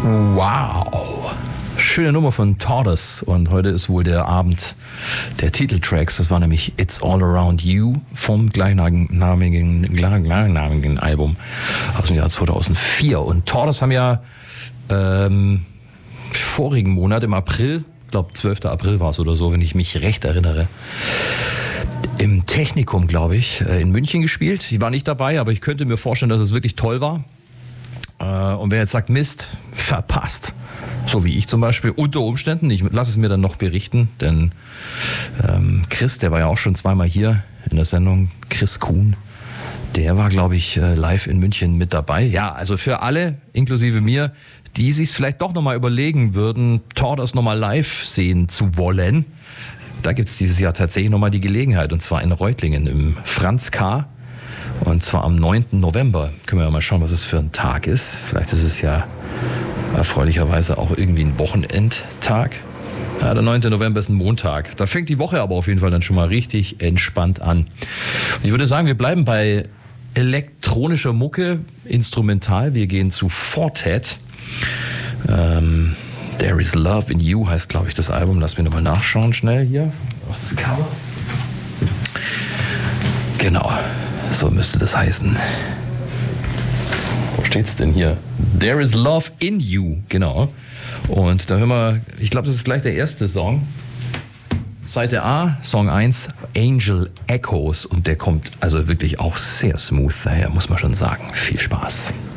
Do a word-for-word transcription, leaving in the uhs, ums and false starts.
Wow. Schöne Nummer von Tortoise und heute ist wohl der Abend der Titeltracks. Das war nämlich It's All Around You vom gleichnamigen, gleichnamigen Album aus dem Jahr zweitausendvier. Und Tortoise haben ja ähm, vorigen Monat im April, ich glaube zwölfter April war es oder so, wenn ich mich recht erinnere, im Technikum, glaube ich, in München gespielt. Ich war nicht dabei, aber ich könnte mir vorstellen, dass es wirklich toll war. Und wer jetzt sagt, Mist, verpasst, so wie ich zum Beispiel, unter Umständen, ich lasse es mir dann noch berichten, denn ähm, Chris, der war ja auch schon zweimal hier in der Sendung, Chris Kuhn, der war, glaube ich, live in München mit dabei. Ja, also für alle, inklusive mir, die sich vielleicht doch nochmal überlegen würden, Tortoise nochmal live sehen zu wollen, da gibt es dieses Jahr tatsächlich nochmal die Gelegenheit, und zwar in Reutlingen im Franz K., und zwar am neunten November. Können wir ja mal schauen, was es für ein Tag ist. Vielleicht ist es ja erfreulicherweise auch irgendwie ein Wochenendtag. Ja, der neunte November ist ein Montag. Da fängt die Woche aber auf jeden Fall dann schon mal richtig entspannt an. Und ich würde sagen, wir bleiben bei elektronischer Mucke, instrumental. Wir gehen zu Fortet. Ähm, There is Love in You heißt, glaube ich, das Album. Lass mich nochmal nachschauen, schnell hier auf das Cover. Genau. So müsste das heißen. Wo steht's denn hier? There is Love in You, genau. Und da hören wir, ich glaube, das ist gleich der erste Song. Seite A, Song eins, Angel Echoes. Und der kommt also wirklich auch sehr smooth daher, muss man schon sagen. Viel Spaß.